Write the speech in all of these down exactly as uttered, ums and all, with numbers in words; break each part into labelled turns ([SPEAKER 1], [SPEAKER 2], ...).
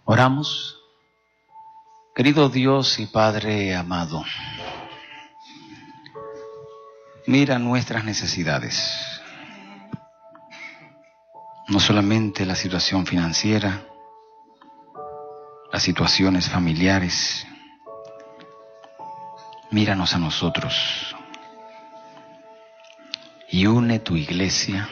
[SPEAKER 1] Oramos. Querido Dios y Padre amado, mira nuestras necesidades. No solamente la situación financiera, las situaciones familiares. Míranos a nosotros y une tu iglesia,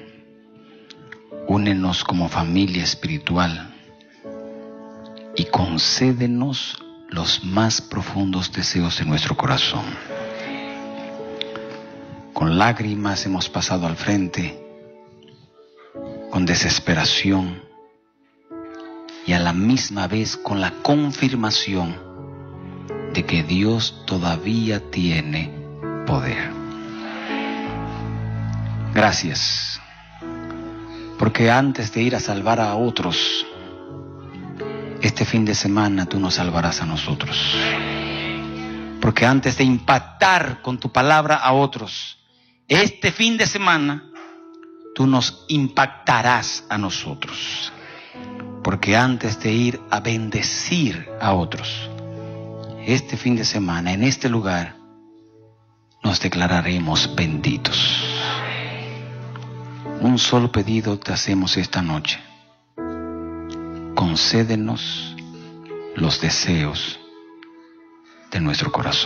[SPEAKER 1] únenos como familia espiritual y concédenos los más profundos deseos de nuestro corazón. Con lágrimas hemos pasado al frente, con desesperación y a la misma vez con la confirmación de que Dios todavía tiene poder. Gracias, porque antes de ir a salvar a otros, este fin de semana tú nos salvarás a nosotros. Porque antes de impactar con tu palabra a otros, este fin de semana tú nos impactarás a nosotros. Porque antes de ir a bendecir a otros, este fin de semana, en este lugar, nos declararemos benditos. Un solo pedido te hacemos esta noche. Concédenos los deseos de nuestro corazón.